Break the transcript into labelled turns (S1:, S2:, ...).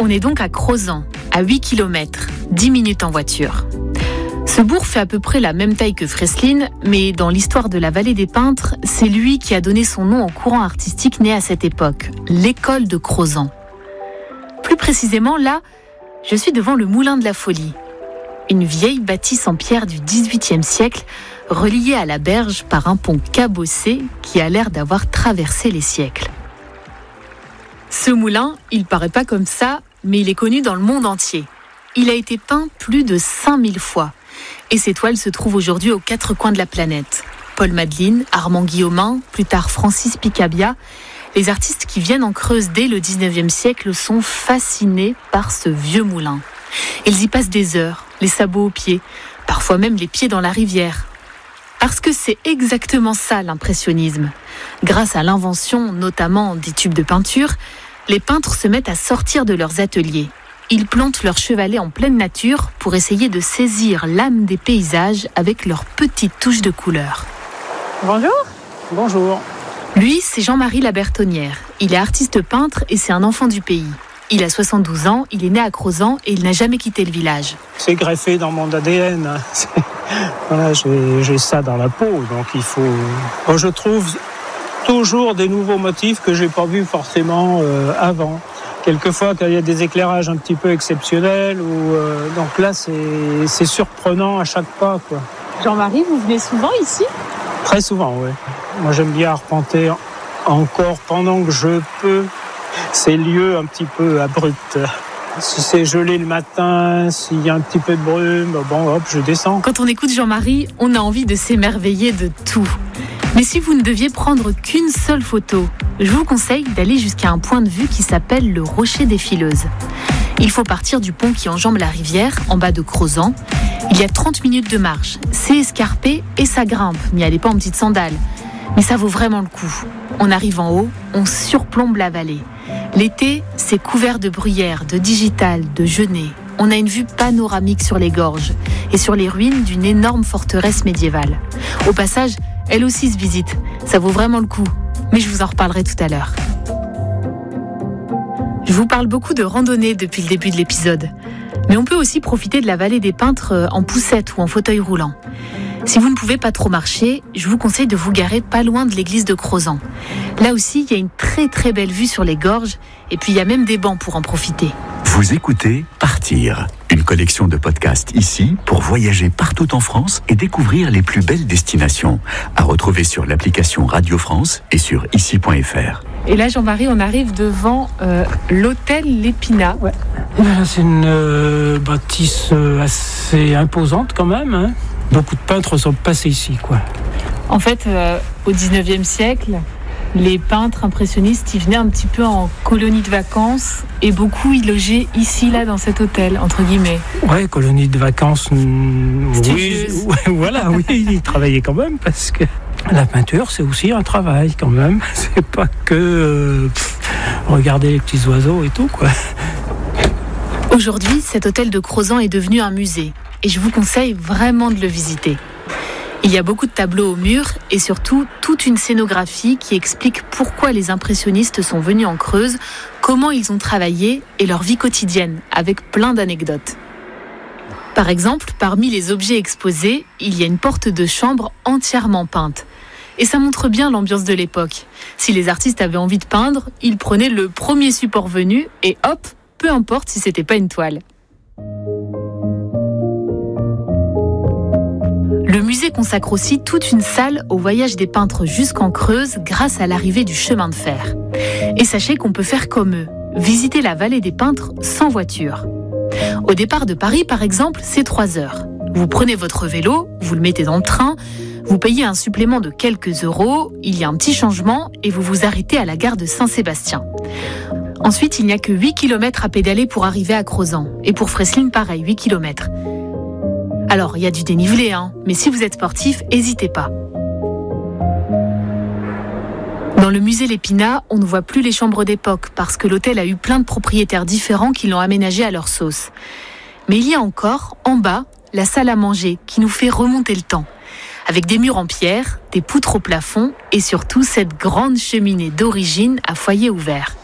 S1: on est donc à Crozant, à 8 km, 10 minutes en voiture. Ce bourg fait à peu près la même taille que Freslin, mais dans l'histoire de la vallée des peintres, c'est lui qui a donné son nom au courant artistique né à cette époque, l'école de Crozant. Plus précisément, là, je suis devant le Moulin de la Folie, une vieille bâtisse en pierre du XVIIIe siècle, reliée à la berge par un pont cabossé qui a l'air d'avoir traversé les siècles. Ce moulin, il paraît pas comme ça, mais il est connu dans le monde entier. Il a été peint plus de 5000 fois. Et ces toiles se trouvent aujourd'hui aux 4 coins de la planète. Paul Madeleine, Armand Guillaumin, plus tard Francis Picabia, les artistes qui viennent en Creuse dès le 19e siècle sont fascinés par ce vieux moulin. Ils y passent des heures, les sabots aux pieds, parfois même les pieds dans la rivière. Parce que c'est exactement ça l'impressionnisme. Grâce à l'invention notamment des tubes de peinture, les peintres se mettent à sortir de leurs ateliers. Ils plantent leur chevalet en pleine nature pour essayer de saisir l'âme des paysages avec leurs petites touches de couleur.
S2: Bonjour.
S3: Bonjour.
S1: Lui, c'est Jean-Marie Labertonnière. Il est artiste peintre et c'est un enfant du pays. Il a 72 ans, il est né à Crozant et il n'a jamais quitté le village.
S3: C'est greffé dans mon ADN. Voilà, j'ai ça dans la peau, donc il faut... Moi, je trouve toujours des nouveaux motifs que j'ai pas vus forcément avant. Quelquefois, quand il y a des éclairages un petit peu exceptionnels, donc là, c'est surprenant à chaque pas, quoi.
S2: Jean-Marie, vous venez souvent ici ?
S3: Très souvent, oui. Moi, j'aime bien arpenter encore pendant que je peux ces lieux un petit peu abrupts. Si c'est gelé le matin, s'il y a un petit peu de brume, bon, hop, je descends.
S1: Quand on écoute Jean-Marie, on a envie de s'émerveiller de tout. Mais si vous ne deviez prendre qu'une seule photo, je vous conseille d'aller jusqu'à un point de vue qui s'appelle le Rocher des Fileuses. Il faut partir du pont qui enjambe la rivière, en bas de Crozant. Il y a 30 minutes de marche. C'est escarpé et ça grimpe. N'y allez pas en petites sandales. Mais ça vaut vraiment le coup. On arrive en haut, on surplombe la vallée. L'été, c'est couvert de bruyères, de digital, de genêts. On a une vue panoramique sur les gorges et sur les ruines d'une énorme forteresse médiévale. Au passage, elle aussi se visite. Ça vaut vraiment le coup. Mais je vous en reparlerai tout à l'heure. Je vous parle beaucoup de randonnée depuis le début de l'épisode. Mais on peut aussi profiter de la vallée des peintres en poussette ou en fauteuil roulant. Si vous ne pouvez pas trop marcher, je vous conseille de vous garer pas loin de l'église de Crozant. Là aussi, il y a une très très belle vue sur les gorges et puis il y a même des bancs pour en profiter.
S4: Vous écoutez Partir, une collection de podcasts ici pour voyager partout en France et découvrir les plus belles destinations. À retrouver sur l'application Radio France et sur ici.fr.
S1: Et là, Jean-Marie, on arrive devant l'hôtel L'Épinat.
S3: Ouais. C'est une bâtisse assez imposante quand même, hein. Beaucoup de peintres sont passés ici, quoi.
S1: En fait, au 19e siècle, les peintres impressionnistes, ils venaient un petit peu en colonie de vacances et beaucoup ils logeaient ici, là, dans cet hôtel, entre guillemets.
S3: Ouais, colonie de vacances, oui, voilà, oui, ils travaillaient quand même parce que la peinture, c'est aussi un travail quand même. C'est pas que regarder les petits oiseaux et tout, quoi.
S1: Aujourd'hui, cet hôtel de Crozant est devenu un musée et je vous conseille vraiment de le visiter. Il y a beaucoup de tableaux au mur et surtout toute une scénographie qui explique pourquoi les impressionnistes sont venus en Creuse, comment ils ont travaillé et leur vie quotidienne, avec plein d'anecdotes. Par exemple, parmi les objets exposés, il y a une porte de chambre entièrement peinte. Et ça montre bien l'ambiance de l'époque. Si les artistes avaient envie de peindre, ils prenaient le premier support venu et hop, peu importe si c'était pas une toile. Le musée consacre aussi toute une salle au voyage des peintres jusqu'en Creuse grâce à l'arrivée du chemin de fer. Et sachez qu'on peut faire comme eux, visiter la vallée des peintres sans voiture. Au départ de Paris, par exemple, c'est 3 heures. Vous prenez votre vélo, vous le mettez dans le train, vous payez un supplément de quelques euros, il y a un petit changement et vous vous arrêtez à la gare de Saint-Sébastien. Ensuite, il n'y a que 8 km à pédaler pour arriver à Crozant. Et pour Freslin, pareil, 8 km. Alors, il y a du dénivelé, mais si vous êtes sportif, n'hésitez pas. Dans le musée L'Épinat, on ne voit plus les chambres d'époque parce que l'hôtel a eu plein de propriétaires différents qui l'ont aménagé à leur sauce. Mais il y a encore, en bas, la salle à manger qui nous fait remonter le temps. Avec des murs en pierre, des poutres au plafond et surtout cette grande cheminée d'origine à foyer ouvert.